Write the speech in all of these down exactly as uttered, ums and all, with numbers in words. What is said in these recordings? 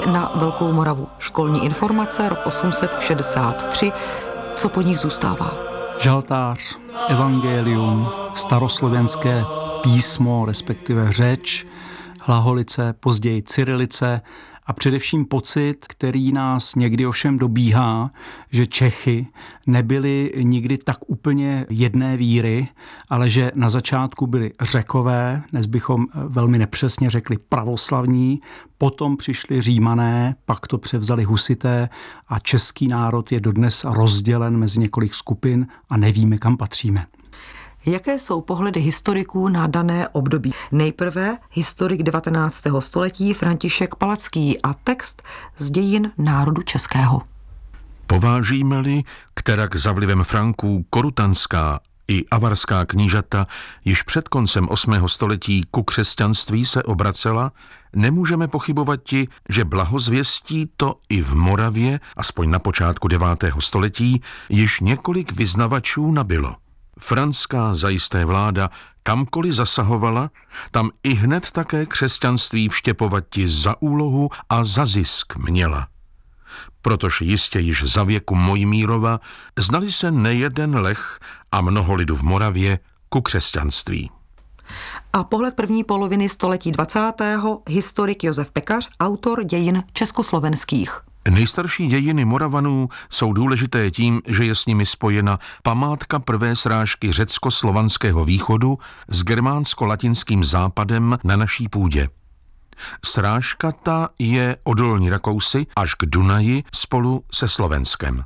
na Velkou Moravu. Školní informace, rok osm set šedesát tři. Co po nich zůstává? Žaltář, evangelium, staroslovenské písmo, respektive řeč, hlaholice, později cyrilice a především pocit, který nás někdy ovšem dobíhá, že Čechy nebyli nikdy tak úplně jedné víry, ale že na začátku byli Řekové, dnes bychom velmi nepřesně řekli pravoslavní, potom přišli Římané, pak to převzali husité a český národ je dodnes rozdělen mezi několik skupin a nevíme, kam patříme. Jaké jsou pohledy historiků na dané období? Nejprve historik devatenáctého století František Palacký a text z dějin národu českého. Povážíme-li, kterak za vlivem Franků korutanská i avarská knížata již před koncem osmého století ku křesťanství se obracela, nemůžeme pochybovat ti, že blahozvěstí to i v Moravě, aspoň na počátku devátého století, již několik vyznavačů nabylo. Franská zajisté vláda kamkoliv zasahovala, tam i hned také křesťanství vštěpovati za úlohu a za zisk měla. Protože jistě již za věku Mojmírova znali se nejeden leh a mnoho lidu v Moravě ku křesťanství. A pohled první poloviny století dvacátého historik Josef Pekař, autor dějin československých. Nejstarší dějiny Moravanů jsou důležité tím, že je s nimi spojena památka prvé srážky řecko-slovanského východu s germánsko-latinským západem na naší půdě. Srážka ta je odolní Rakousy až k Dunaji spolu se Slovenskem.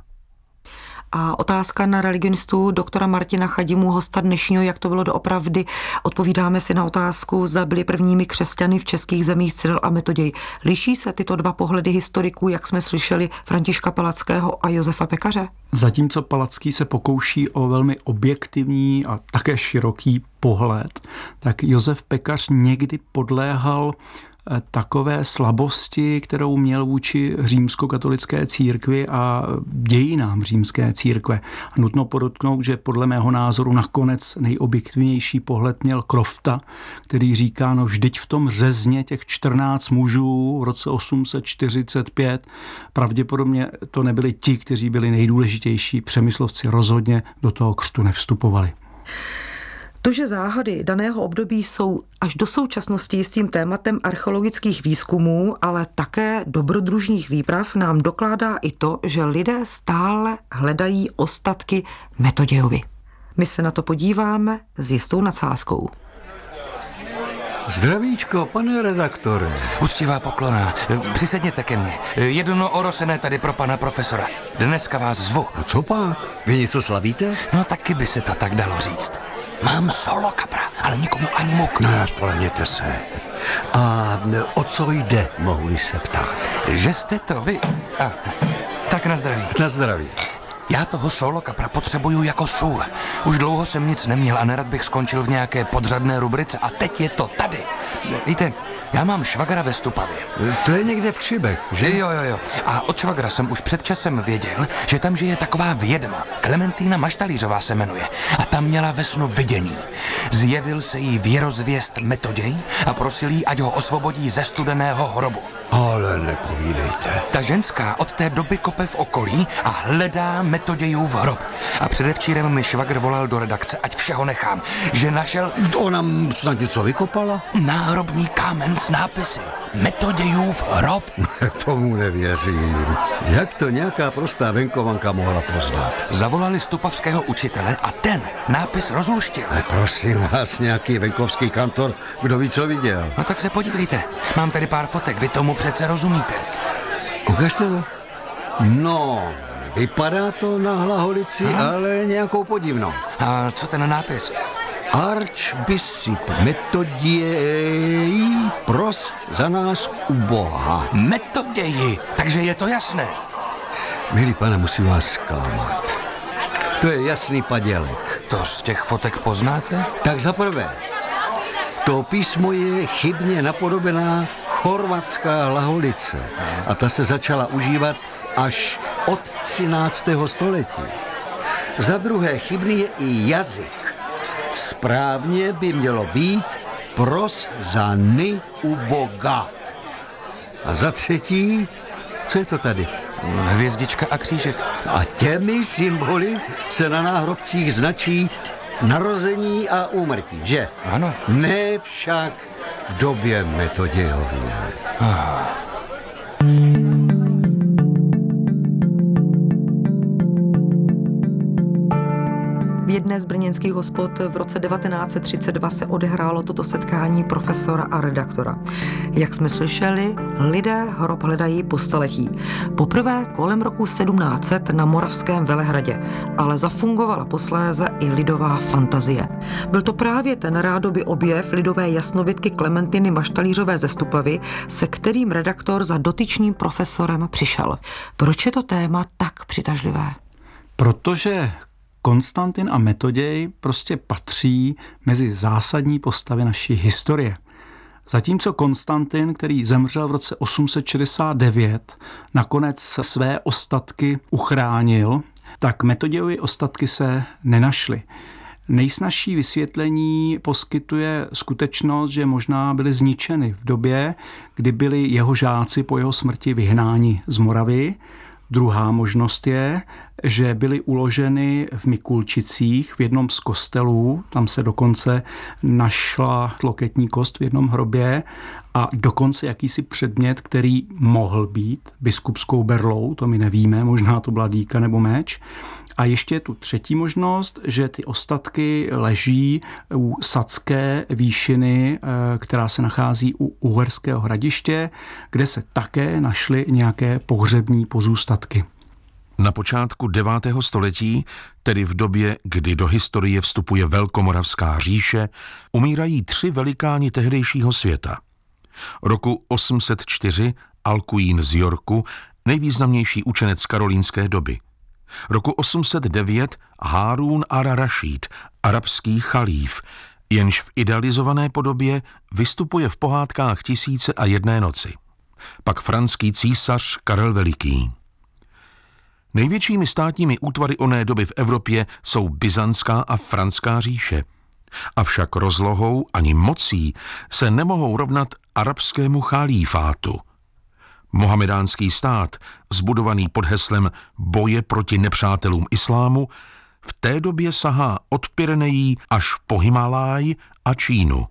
A otázka na religionistu doktora Martina Chadimu, hosta dnešního, jak to bylo doopravdy. Odpovídáme si na otázku, zda byli prvními křesťany v českých zemích Cyril a Metoděj. Liší se tyto dva pohledy historiků, jak jsme slyšeli, Františka Palackého a Josefa Pekaře? Zatímco Palacký se pokouší o velmi objektivní a také široký pohled, tak Josef Pekař někdy podléhal takové slabosti, kterou měl vůči římskokatolické církvi a dějinám římské církve. A nutno podotknout, že podle mého názoru nakonec nejobjektivnější pohled měl Crofta, který říká, no vždyť v tom řezně těch čtrnáct mužů v roce osm set čtyřicet pět pravděpodobně to nebyli ti, kteří byli nejdůležitější. Přemyslovci rozhodně do toho křtu nevstupovali. To, že záhady daného období jsou až do současnosti jistým tématem archeologických výzkumů, ale také dobrodružných výprav, nám dokládá i to, že lidé stále hledají ostatky Metodějovi. My se na to podíváme s jistou nadsázkou. Zdravíčko, pane redaktore. Úctivá poklona. Přisedněte ke mně. Jedno orosené tady pro pana profesora. Dneska vás zvu. A co pak? Vy něco slavíte? No taky by se to tak dalo říct. Mám solo kapra, ale nikomu ani muk. Ne, spolehněte se. A o co jde, mohu-li se ptát? Že jste to vy... A, tak na zdraví. Na zdraví. Já toho solo kapra potřebuju jako sůl. Už dlouho jsem nic neměl a nerad bych skončil v nějaké podřadné rubrice a teď je to tady. Víte, já mám švagra ve Stupavě. To je někde v Křibech, že? Jo, jo, jo. A od švagra jsem už před časem věděl, že tam žije taková vědma. Klementína Maštalířová se jmenuje. A tam měla ve snu vidění. Zjevil se jí věrozvěst Metoděj a prosil jí, ať ho osvobodí ze studeného hrobu. Ale nepovídejte. Ta ženská od té doby kope v okolí a hledá Metodějův hrob. A předevčírem mi švagr volal do redakce, ať všeho nechám, že našel... Ona snad něco vykopala? Náhrobní kámen s nápisy. Metodějův hrob. Tomu nevěřím. Jak to nějaká prostá venkovanka mohla poznat? Zavolali stupavského učitele a ten nápis rozluštil. Ale prosím vás, nějaký venkovský kantor, kdo ví, co viděl? No tak se podívejte. Mám tady pár fotek, vy tomu přece rozumíte. Ukažte to. No, vypadá to na hlaholici, Aha. ale nějakou podivnou. A co ten nápis? Archbishop Metoděj, pros za nás u Boha. Metoději, takže je to jasné. Milý pane, musím vás zklamat. To je jasný padělek. To z těch fotek poznáte? Tak za prvé, to písmo je chybně napodobená chorvatská hlaholice a ta se začala užívat až od třináctého století. Za druhé, chybný je i jazyk. Správně by mělo být pros za ny u Boga. A za třetí, co je to tady? Hvězdička a křížek. A těmi symboly se na náhrobcích značí narození a úmrtí, že? Ano. Ne však v době Metodějově. Ah. V jedné z brněnských hospod v roce devatenáct set třicet dva se odehrálo toto setkání profesora a redaktora. Jak jsme slyšeli, lidé hrob hledají po staletí. Poprvé kolem roku sedmnáct set na Moravském Velehradě, ale zafungovala posléze i lidová fantazie. Byl to právě ten rádoby objev lidové jasnovidky Klementiny Maštalířové ze Stupavy, se kterým redaktor za dotyčným profesorem přišel. Proč je to téma tak přitažlivé? Protože Konstantin a Metoděj prostě patří mezi zásadní postavy naší historie. Zatímco Konstantin, který zemřel v roce osm set šedesát devět, nakonec své ostatky uchránil, tak Metodějovy ostatky se nenašly. Nejsnažší vysvětlení poskytuje skutečnost, že možná byly zničeny v době, kdy byli jeho žáci po jeho smrti vyhnáni z Moravy. Druhá možnost je, že byly uloženy v Mikulčicích v jednom z kostelů, tam se dokonce našla tloketní kost v jednom hrobě a dokonce jakýsi předmět, který mohl být biskupskou berlou, to my nevíme, možná to byla dýka nebo meč. A ještě je tu třetí možnost, že ty ostatky leží u Sadské výšiny, která se nachází u Uherského Hradiště, kde se také našly nějaké pohřební pozůstatky. Na počátku devátého století, tedy v době, kdy do historie vstupuje Velkomoravská říše, umírají tři velikáni tehdejšího světa. Roku osm set čtyři Alkuín z Yorku, nejvýznamnější učenec karolínské doby. Roku osm set devět Hárún ar-Rašíd, arabský chalíf, jenž v idealizované podobě vystupuje v pohádkách Tisíce a jedné noci. Pak franský císař Karel Veliký. Největšími státními útvary oné doby v Evropě jsou Byzantská a Franská říše. Avšak rozlohou ani mocí se nemohou rovnat arabskému chalífátu. Mohamedánský stát, zbudovaný pod heslem boje proti nepřátelům islámu, v té době sahá od Pyrenejí až po Himalaj a Čínu.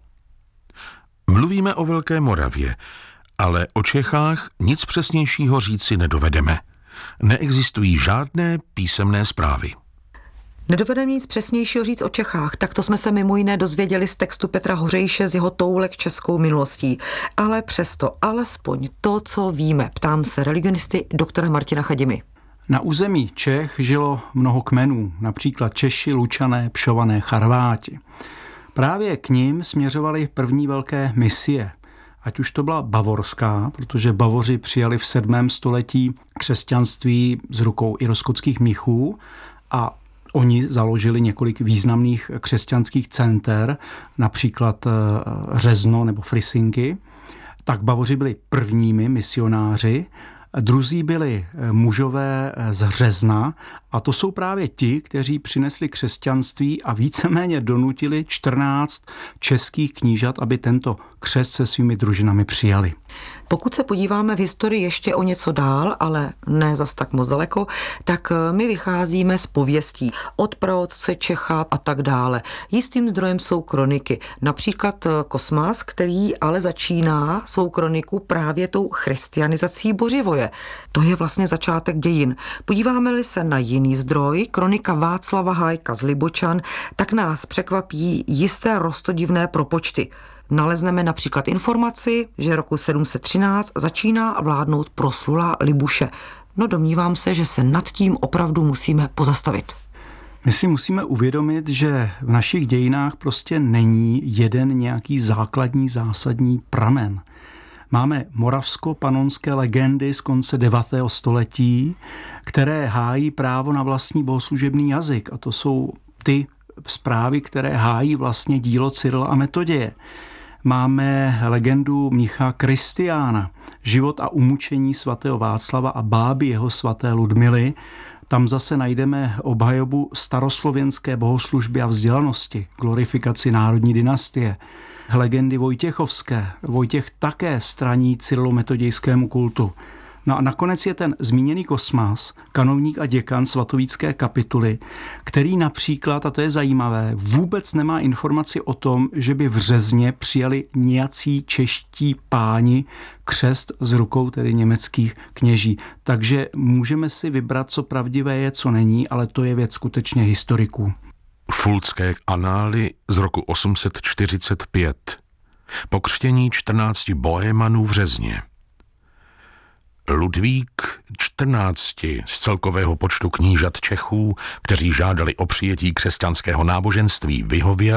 Mluvíme o Velké Moravě, ale o Čechách nic přesnějšího říci nedovedeme. Neexistují žádné písemné zprávy. Nedovedeme nic přesnějšího říct o Čechách, tak to jsme se mimo jiné dozvěděli z textu Petra Hořejše z jeho Toulek českou minulostí. Ale přesto, alespoň to, co víme, ptám se religionisty doktora Martina Chadimy. Na území Čech žilo mnoho kmenů, například Češi, Lučané, Pšované, Charváti. Právě k nim směřovaly první velké misie, ať už to byla bavorská, protože Bavoři přijali v sedmém století křesťanství z rukou iroskotských mnichů a oni založili několik významných křesťanských center, například Řezno nebo Frisinky. Tak Bavoři byli prvními misionáři. Druzí byli mužové z Řezna a to jsou právě ti, kteří přinesli křesťanství a víceméně donutili čtrnáct českých knížat, aby tento křest se svými družinami přijali. Pokud se podíváme v historii ještě o něco dál, ale ne zas tak moc daleko, tak my vycházíme z pověstí od praotce Čecha a tak dále. Jistým zdrojem jsou kroniky. Například Kosmas, který ale začíná svou kroniku právě tou christianizací Bořivoje. To je vlastně začátek dějin. Podíváme-li se na jiný zdroj, kronika Václava Hájka z Libočan, tak nás překvapí jisté roztodivné propočty. Nalezneme například informaci, že roku sedm set třináct začíná vládnout proslulá Libuše. No domnívám se, že se nad tím opravdu musíme pozastavit. My si musíme uvědomit, že v našich dějinách prostě není jeden nějaký základní zásadní pramen. Máme moravsko-panonské legendy z konce devátého století, které hájí právo na vlastní bohoslužebný jazyk. A to jsou ty zprávy, které hájí vlastně dílo Cyrila a Metoděje. Máme legendu mnicha Kristiána, život a umučení svatého Václava a báby jeho svaté Ludmily. Tam zase najdeme obhajobu staroslověnské bohoslužby a vzdělanosti, glorifikaci národní dynastie, legendy Vojtěchovské. Vojtěch také straní cyrilometodějskému kultu. No a nakonec je ten zmíněný Kosmas, kanovník a děkan svatovícké kapituly, který například, a to je zajímavé, vůbec nemá informaci o tom, že by v Řezně přijali nějací čeští páni křest z rukou tedy německých kněží. Takže můžeme si vybrat, co pravdivé je, co není, ale to je věc skutečně historiků. Fulcké anály z roku osm set čtyřicet pět. Pokřtění čtrnácti bohémanů v Řezně. Ludvík čtrnácti z celkového počtu knížat Čechů, kteří žádali o přijetí křesťanského náboženství, vyhověl